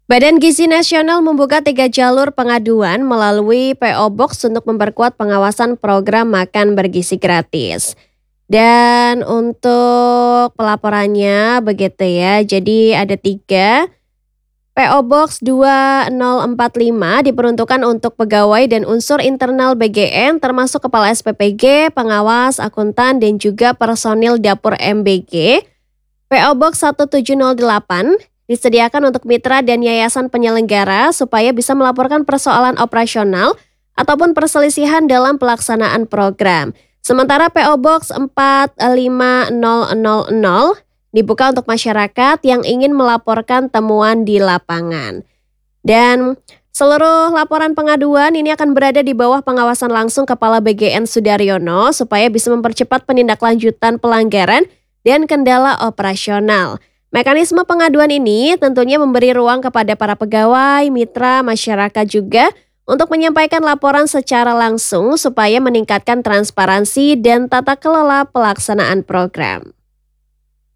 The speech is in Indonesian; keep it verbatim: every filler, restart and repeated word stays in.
Badan Gizi Nasional membuka tiga jalur pengaduan melalui P O Box untuk memperkuat pengawasan program makan bergizi gratis. Dan untuk pelaporannya begitu ya, jadi ada tiga. P O Box dua nol empat lima diperuntukkan untuk pegawai dan unsur internal B G N termasuk Kepala S P P G, pengawas, akuntan, dan juga personil dapur M B G. P O Box satu tujuh nol delapan disediakan untuk mitra dan yayasan penyelenggara supaya bisa melaporkan persoalan operasional ataupun perselisihan dalam pelaksanaan program. Sementara P O Box empat lima nol nol nol dibuka untuk masyarakat yang ingin melaporkan temuan di lapangan. Dan seluruh laporan pengaduan ini akan berada di bawah pengawasan langsung Kepala B G N Sudaryono supaya bisa mempercepat penindaklanjutan pelanggaran dan kendala operasional. Mekanisme pengaduan ini tentunya memberi ruang kepada para pegawai, mitra, masyarakat juga untuk menyampaikan laporan secara langsung supaya meningkatkan transparansi dan tata kelola pelaksanaan program.